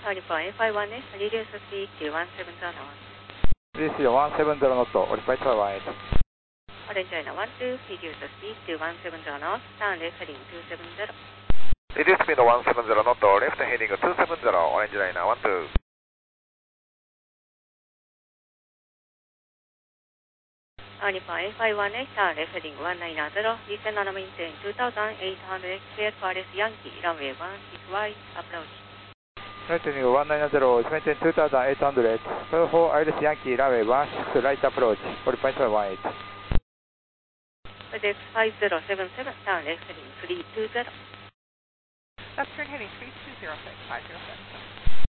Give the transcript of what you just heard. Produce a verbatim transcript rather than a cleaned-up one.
Turning for A five one eight, reduce speed to one seven zero. This is one seven zero knot, Orified five one eight. Orange China one two, reduce speed to one seven zero knots, turn left heading two seven zero. Reduce speed one seven zero knot, left heading two seven zero, Orange China one two. Turning for A five one eight, turn left heading one nine zero, descend and maintain two thousand eight hundred, clear for S Yankee, runway one six Y, approach. Right heading one nine zero, maintain two thousand eight hundred, clear for Iris Yankee, runway one six right approach, Orified five one eight. F D X five zero seven seven, turn left heading three two zero. Left turn heading three two zero six, five zero seven seven.